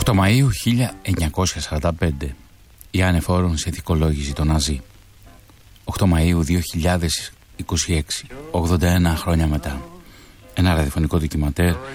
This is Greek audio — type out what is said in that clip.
8 Μαΐου 1945. Η ανεφόρον συνθηκολόγηση των Ναζί. 8 Μαΐου 2026, 81 χρόνια μετά. Ένα ραδιοφωνικό ντοκιματέρ